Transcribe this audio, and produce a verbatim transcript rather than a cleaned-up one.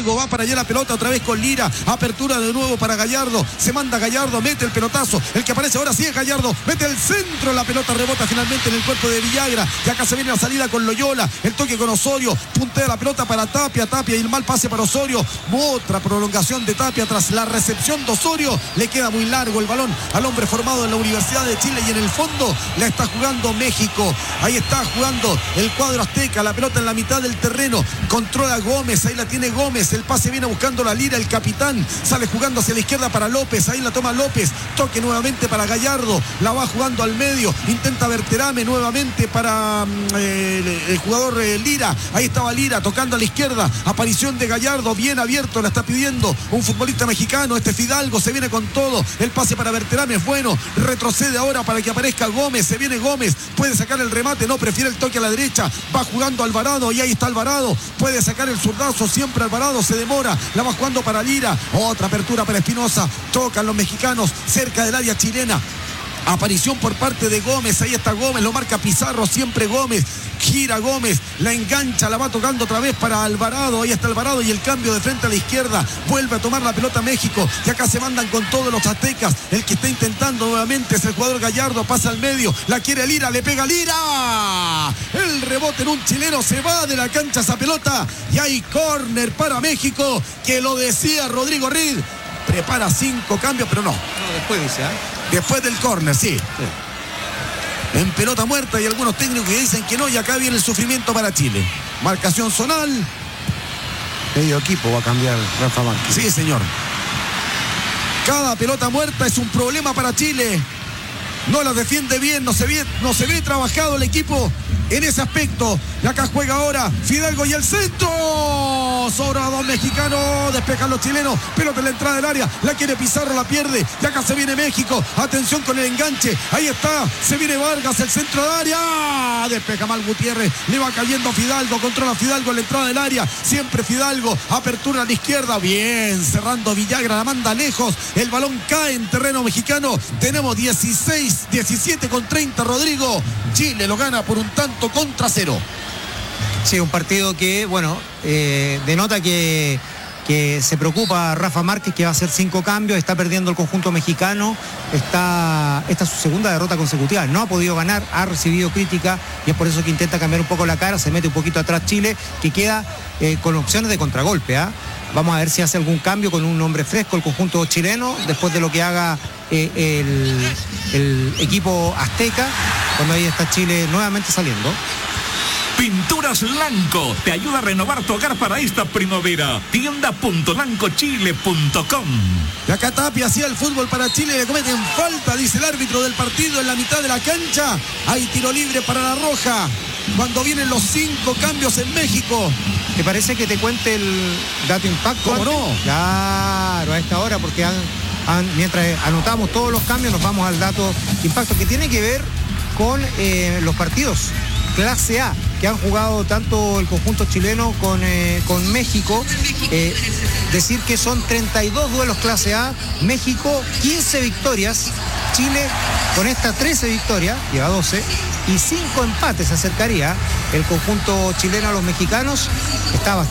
Fidalgo, va para allá la pelota otra vez con Lira, apertura de nuevo para Gallardo, se manda Gallardo, mete el pelotazo, el que aparece ahora sí es Gallardo, mete el centro, la pelota rebota finalmente en el cuerpo de Villagra, y acá se viene la salida con Loyola, el toque con Osorio, puntea la pelota para Tapia, Tapia y el mal pase para Osorio, otra prolongación de Tapia tras la recepción de Osorio, le queda muy largo el balón al hombre formado en la Universidad de Chile, y en el fondo la está jugando México, ahí está jugando el cuadro azteca, la pelota en la mitad del terreno, controla Gómez, ahí la tiene Gómez, el pase viene buscando la Lira, el capitán, sale jugando hacia la izquierda para López, ahí la toma López, toque nuevamente para Gallardo, la va jugando al medio, intenta Berterame nuevamente para eh, el, el jugador eh, Lira, ahí estaba Lira tocando a la izquierda, aparición de Gallardo, bien abierto, la está pidiendo un futbolista mexicano, este Fidalgo, se viene con todo, el pase para Berterame es bueno, retrocede ahora para que aparezca Gómez, se viene Gómez, puede sacar el remate, no, prefiere el toque a la derecha, va jugando Alvarado, y ahí está Alvarado, puede sacar el zurdazo, siempre Alvarado, se demora, la va jugando para Lira, otra apertura para Espinosa, tocan los mexicanos cerca del área chilena, aparición por parte de Gómez, ahí está Gómez, lo marca Pizarro, siempre Gómez, gira Gómez, la engancha, la va tocando otra vez para Alvarado, ahí está Alvarado y el cambio de frente a la izquierda, vuelve a tomar la pelota México, y acá se mandan con todos los aztecas, el que está intentando nuevamente es el jugador Gallardo, pasa al medio, la quiere Lira, le pega Lira, el rebote en un chileno, se va de la cancha esa pelota, y hay córner para México, que lo decía Rodrigo Reed, prepara cinco cambios, pero no. No, después dice, ¿eh? Después del córner, sí. sí. En pelota muerta, y algunos técnicos que dicen que no, y acá viene el sufrimiento para Chile. Marcación zonal. Medio equipo va a cambiar Rafa Márquez. Sí, señor. Cada pelota muerta es un problema para Chile. No la defiende bien, no se ve, no se ve trabajado el equipo en ese aspecto. Y acá juega ahora Fidalgo y el centro. Sobra dos mexicanos, despejan los chilenos. Pelota en la entrada del área, la quiere Pizarro, la pierde. Y acá se viene México. Atención con el enganche. Ahí está, se viene Vargas, el centro de área. Despeja mal Gutiérrez. Le va cayendo Fidalgo, controla Fidalgo en la entrada del área. Siempre Fidalgo, apertura a la izquierda. Bien, cerrando Villagra, la manda lejos. El balón cae en terreno mexicano. Tenemos dieciséis, diecisiete con treinta, Rodrigo. Chile lo gana por un tanto contra cero. Sí, un partido que, bueno, eh, denota que, que se preocupa Rafa Márquez, que va a hacer cinco cambios, está perdiendo el conjunto mexicano, está, esta es su segunda derrota consecutiva, no ha podido ganar, ha recibido crítica, y es por eso que intenta cambiar un poco la cara, se mete un poquito atrás Chile, que queda eh, con opciones de contragolpe, ¿eh? Vamos a ver si hace algún cambio con un hombre fresco el conjunto chileno, después de lo que haga eh, el, el equipo azteca, cuando ahí está Chile nuevamente saliendo. Pinturas Lanco te ayuda a renovar tu hogar para esta primavera. tienda punto lanco chile punto com. Y acá Tapia hacía el fútbol para Chile, le cometen falta, dice el árbitro del partido en la mitad de la cancha. Hay tiro libre para la Roja cuando vienen los cinco cambios en México. ¿Te parece que te cuente el dato impacto? ¿Cómo antes? no? Claro, a esta hora, porque han, han, mientras anotamos todos los cambios, nos vamos al dato impacto, que tiene que ver con eh, los partidos clase A que han jugado tanto el conjunto chileno con, eh, con México. Eh, decir que son treinta y dos duelos clase A, México quince victorias, Chile con esta trece victorias, lleva doce, y cinco empates se acercaría el conjunto chileno a los mexicanos. Está